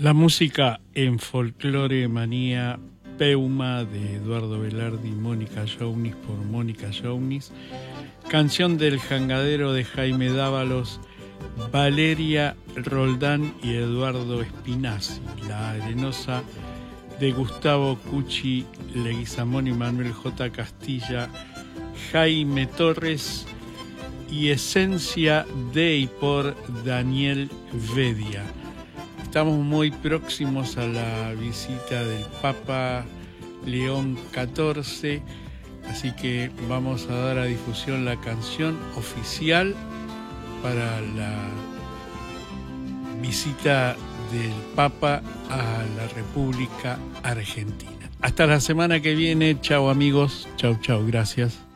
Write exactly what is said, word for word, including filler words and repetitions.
La música en Folclore Manía, Peuma de Eduardo Velardi y Mónica Younis por Mónica Younis. Canción del Jangadero de Jaime Dávalos, Valeria Roldán y Eduardo Espinazzi. La Arenosa de Gustavo Cucci Leguizamón y Manuel J. Castilla, Jaime Torres y Esencia de y por Daniel Vedia. Estamos muy próximos a la visita del Papa León catorce, así que vamos a dar a difusión la canción oficial para la visita del Papa a la República Argentina. Hasta la semana que viene. Chau amigos. Chau, chau. Gracias.